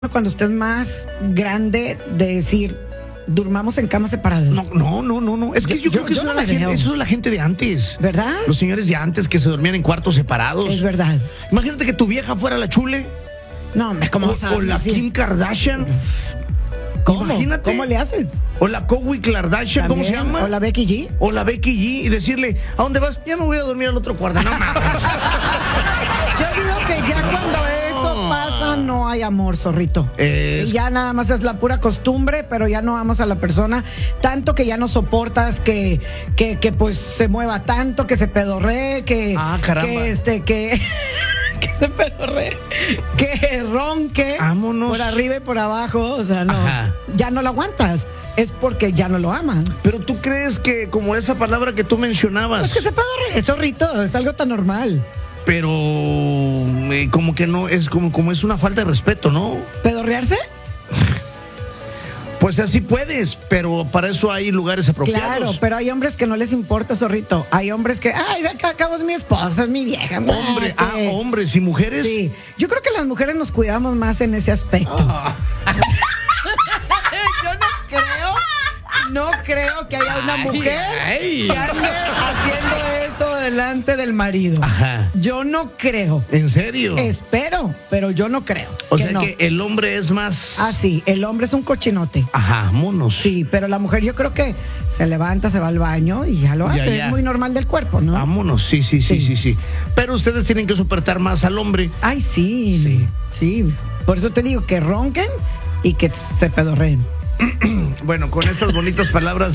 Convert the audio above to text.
cuando usted es más grande de decir, durmamos en camas separadas. No. Es que yo creo que eso, no era la la gente, veo. eso es la gente de antes. ¿Verdad? Los señores de antes que se dormían en cuartos separados. Es verdad. Imagínate que tu vieja fuera la Chule No, hombre, ¿cómo vas a o la decir? Kim Kardashian. ¿Cómo? Imagínate. ¿Cómo le haces? O la Khloe Kardashian, ¿cómo se ¿También? llama? ¿O la Becky G? O la Becky G y decirle, ¿a dónde vas? Ya me voy a dormir al otro cuarto. No mames. Yo digo que ya cuando eso pasa no hay amor, zorrito. Ya nada más es la pura costumbre, pero ya no amas a la persona tanto que ya no soportas que pues se mueva tanto, que se pedorree, que caramba. que se pedorree, que ronque. Vámonos. Por arriba y por abajo, o sea, no. Ajá. Ya no lo aguantas. Es porque ya no lo amas. Pero tú crees que como esa palabra que tú mencionabas, Es que se pedorree, zorrito, es algo tan normal. pero como que no, es como es una falta de respeto, ¿no? ¿Pedorrearse? Pues así puedes, pero para eso hay lugares apropiados. Claro, pero hay hombres que no les importa, zorrito. Hay hombres que, ay, al cabo es mi esposa, es mi vieja. Hombres y mujeres. Sí, yo creo que las mujeres nos cuidamos más en ese aspecto. Yo no creo que haya una mujer que ande haciendo eso delante del marido. Ajá. Yo no creo. ¿En serio? Espero, pero yo no creo. O sea no. que el hombre es más... Ah, sí, el hombre es un cochinote. Ajá, monos. Sí, pero la mujer yo creo que se levanta, se va al baño y ya lo hace. Ya. Es muy normal del cuerpo, ¿no? Vámonos, sí. Pero ustedes tienen que soportar más al hombre. Ay, sí. Sí. Sí. Por eso te digo que ronquen y que se pedorreen. Bueno, con estas bonitas palabras